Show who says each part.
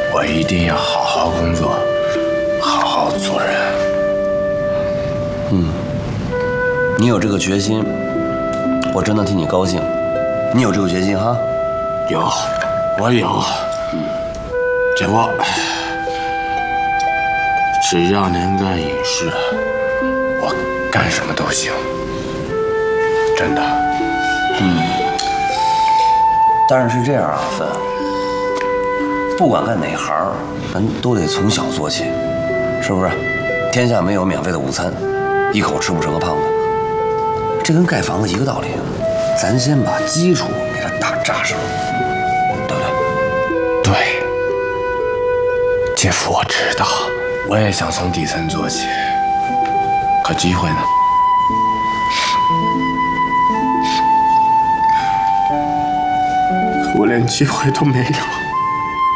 Speaker 1: 我一定要好好工作，好好做人。
Speaker 2: 你有这个决心，我真的替你高兴。你有这个决心哈？
Speaker 1: 有，我有。这不，只要能干影视，我干什么都行。真的。
Speaker 2: 但是是这样啊，芬，不管干哪行，咱都得从小做起，是不是？天下没有免费的午餐，一口吃不成个胖子。这跟盖房子一个道理，咱先把基础给它打扎实了，对不对？
Speaker 1: 对，姐夫，我知道，我也想从底层做起，可机会呢？我连机会都没有。